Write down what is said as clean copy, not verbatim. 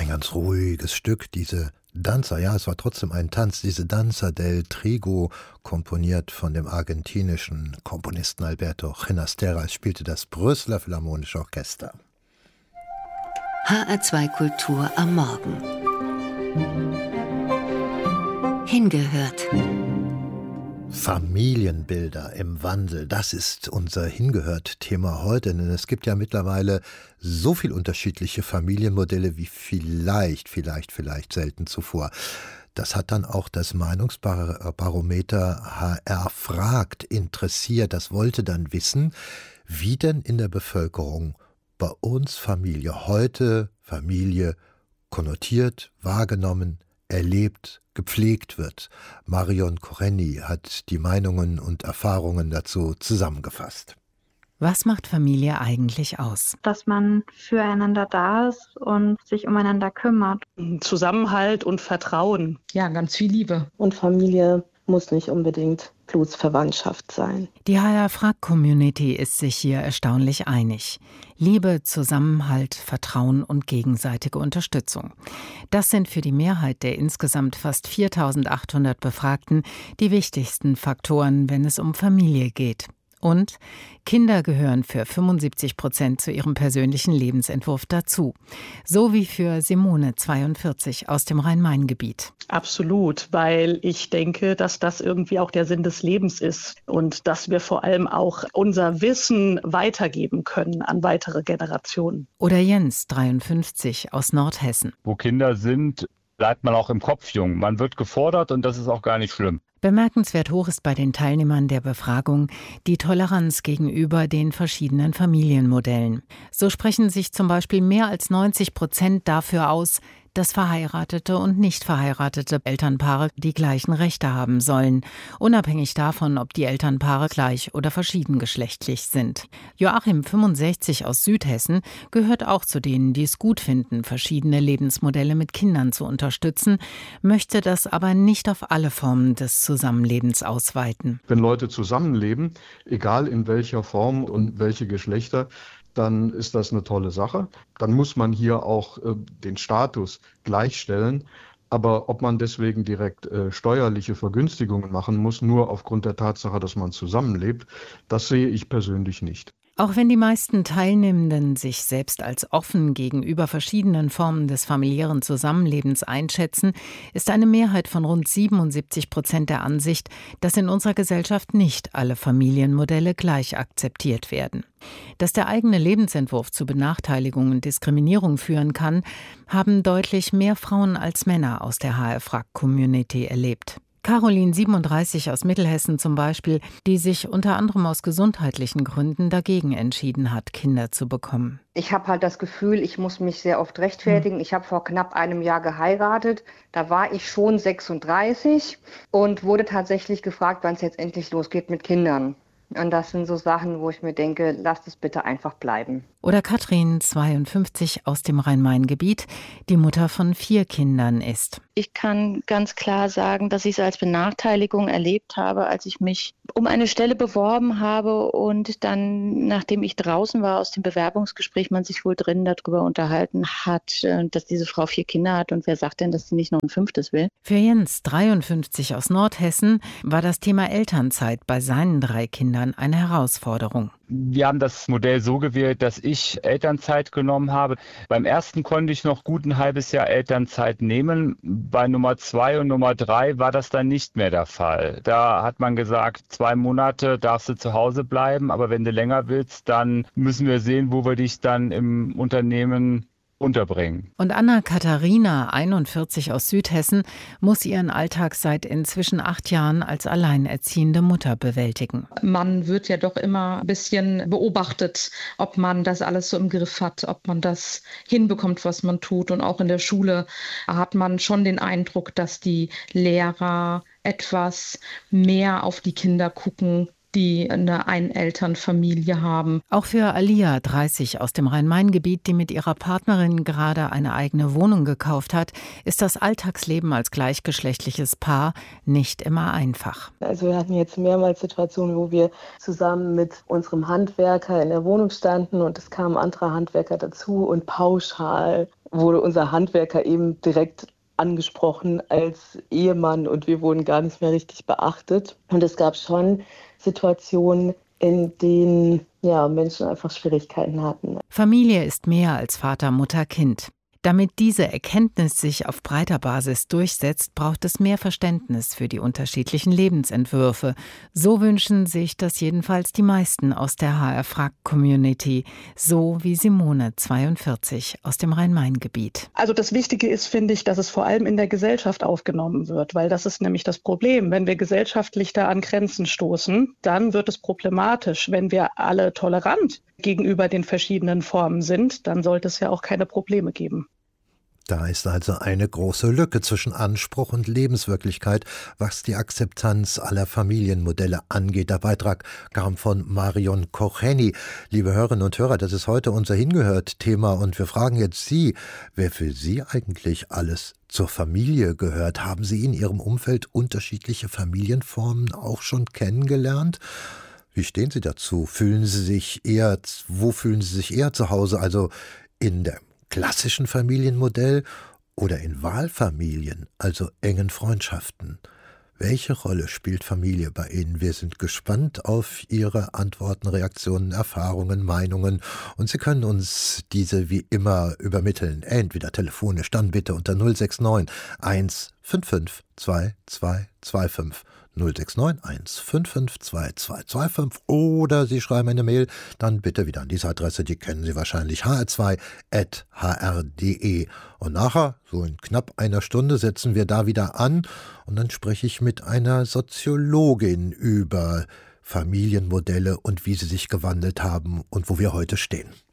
Ein ganz ruhiges Stück, diese Danza, ja, es war trotzdem ein Tanz, diese Danza del Trigo, komponiert von dem argentinischen Komponisten Alberto Ginastera. Es spielte das Brüsseler Philharmonische Orchester. HR2 Kultur am Morgen. Hingehört. Familienbilder im Wandel, das ist unser Hingehört-Thema heute, denn es gibt ja mittlerweile so viel unterschiedliche Familienmodelle wie vielleicht selten zuvor. Das hat dann auch das Meinungsbarometer HR fragt, interessiert, das wollte dann wissen, wie denn in der Bevölkerung bei uns Familie konnotiert, wahrgenommen, erlebt, gepflegt wird. Marion Korenny hat die Meinungen und Erfahrungen dazu zusammengefasst. Was macht Familie eigentlich aus? Dass man füreinander da ist und sich umeinander kümmert. Zusammenhalt und Vertrauen. Ja, ganz viel Liebe. Und Familie muss nicht unbedingt Blutsverwandtschaft sein. Die HR-Frag-Community ist sich hier erstaunlich einig. Liebe, Zusammenhalt, Vertrauen und gegenseitige Unterstützung. Das sind für die Mehrheit der insgesamt fast 4.800 Befragten die wichtigsten Faktoren, wenn es um Familie geht. Und Kinder gehören für 75% zu ihrem persönlichen Lebensentwurf dazu. So wie für Simone, 42, aus dem Rhein-Main-Gebiet. Absolut, weil ich denke, dass das irgendwie auch der Sinn des Lebens ist und dass wir vor allem auch unser Wissen weitergeben können an weitere Generationen. Oder Jens, 53, aus Nordhessen. Wo Kinder sind, bleibt man auch im Kopf jung. Man wird gefordert und das ist auch gar nicht schlimm. Bemerkenswert hoch ist bei den Teilnehmern der Befragung die Toleranz gegenüber den verschiedenen Familienmodellen. So sprechen sich zum Beispiel mehr als 90% dafür aus, dass verheiratete und nicht verheiratete Elternpaare die gleichen Rechte haben sollen, unabhängig davon, ob die Elternpaare gleich- oder verschiedengeschlechtlich sind. Joachim, 65, aus Südhessen, gehört auch zu denen, die es gut finden, verschiedene Lebensmodelle mit Kindern zu unterstützen, möchte das aber nicht auf alle Formen des Zusammenlebens ausweiten. Wenn Leute zusammenleben, egal in welcher Form und welche Geschlechter, dann ist das eine tolle Sache. Dann muss man hier auch den Status gleichstellen. Aber ob man deswegen direkt steuerliche Vergünstigungen machen muss, nur aufgrund der Tatsache, dass man zusammenlebt, das sehe ich persönlich nicht. Auch wenn die meisten Teilnehmenden sich selbst als offen gegenüber verschiedenen Formen des familiären Zusammenlebens einschätzen, ist eine Mehrheit von rund 77% der Ansicht, dass in unserer Gesellschaft nicht alle Familienmodelle gleich akzeptiert werden. Dass der eigene Lebensentwurf zu Benachteiligung und Diskriminierung führen kann, haben deutlich mehr Frauen als Männer aus der HR-Frag-Community erlebt. Caroline, 37, aus Mittelhessen zum Beispiel, die sich unter anderem aus gesundheitlichen Gründen dagegen entschieden hat, Kinder zu bekommen. Ich habe halt das Gefühl, ich muss mich sehr oft rechtfertigen. Ich habe vor knapp einem Jahr geheiratet. Da war ich schon 36 und wurde tatsächlich gefragt, wann es jetzt endlich losgeht mit Kindern. Und das sind so Sachen, wo ich mir denke, lasst es bitte einfach bleiben. Oder Katrin, 52, aus dem Rhein-Main-Gebiet, die Mutter von 4 Kindern ist. Ich kann ganz klar sagen, dass ich es als Benachteiligung erlebt habe, als ich mich um eine Stelle beworben habe und dann, nachdem ich draußen war aus dem Bewerbungsgespräch, man sich wohl drin darüber unterhalten hat, dass diese Frau 4 Kinder hat und wer sagt denn, dass sie nicht noch ein 5. will. Für Jens, 53, aus Nordhessen, war das Thema Elternzeit bei seinen 3 Kindern eine Herausforderung. Wir haben das Modell so gewählt, dass ich Elternzeit genommen habe. Beim ersten konnte ich noch gut ein halbes Jahr Elternzeit nehmen. Bei Nummer 2 und Nummer 3 war das dann nicht mehr der Fall. Da hat man gesagt, 2 Monate darfst du zu Hause bleiben, aber wenn du länger willst, dann müssen wir sehen, wo wir dich dann im Unternehmen unterbringen. Und Anna-Katharina, 41, aus Südhessen, muss ihren Alltag seit inzwischen 8 Jahren als alleinerziehende Mutter bewältigen. Man wird ja doch immer ein bisschen beobachtet, ob man das alles so im Griff hat, ob man das hinbekommt, was man tut. Und auch in der Schule hat man schon den Eindruck, dass die Lehrer etwas mehr auf die Kinder gucken, die eine Einelternfamilie haben. Auch für Alia, 30, aus dem Rhein-Main-Gebiet, die mit ihrer Partnerin gerade eine eigene Wohnung gekauft hat, ist das Alltagsleben als gleichgeschlechtliches Paar nicht immer einfach. Also wir hatten jetzt mehrmals Situationen, wo wir zusammen mit unserem Handwerker in der Wohnung standen und es kamen andere Handwerker dazu und pauschal wurde unser Handwerker eben direkt angesprochen als Ehemann und wir wurden gar nicht mehr richtig beachtet. Und es gab schon Situationen, in denen Menschen einfach Schwierigkeiten hatten. Familie ist mehr als Vater, Mutter, Kind. Damit diese Erkenntnis sich auf breiter Basis durchsetzt, braucht es mehr Verständnis für die unterschiedlichen Lebensentwürfe. So wünschen sich das jedenfalls die meisten aus der HR-Frag-Community, so wie Simone, 42, aus dem Rhein-Main-Gebiet. Also das Wichtige ist, finde ich, dass es vor allem in der Gesellschaft aufgenommen wird, weil das ist nämlich das Problem. Wenn wir gesellschaftlich da an Grenzen stoßen, dann wird es problematisch. Wenn wir alle tolerant gegenüber den verschiedenen Formen sind, dann sollte es ja auch keine Probleme geben. Da ist also eine große Lücke zwischen Anspruch und Lebenswirklichkeit, was die Akzeptanz aller Familienmodelle angeht. Der Beitrag kam von Marion Kocheni. Liebe Hörerinnen und Hörer, das ist heute unser Hingehört-Thema und wir fragen jetzt Sie, wer für Sie eigentlich alles zur Familie gehört. Haben Sie in Ihrem Umfeld unterschiedliche Familienformen auch schon kennengelernt? Wie stehen Sie dazu? Wo fühlen Sie sich eher zu Hause? Also in dem klassischen Familienmodell oder in Wahlfamilien, also engen Freundschaften? Welche Rolle spielt Familie bei Ihnen? Wir sind gespannt auf Ihre Antworten, Reaktionen, Erfahrungen, Meinungen und Sie können uns diese wie immer übermitteln. Entweder telefonisch, dann bitte unter 069 155 2225. 069 155 2225 oder Sie schreiben eine Mail, dann bitte wieder an diese Adresse, die kennen Sie wahrscheinlich, hr2@hr.de. Und nachher, so in knapp einer Stunde, setzen wir da wieder an und dann spreche ich mit einer Soziologin über Familienmodelle und wie sie sich gewandelt haben und wo wir heute stehen.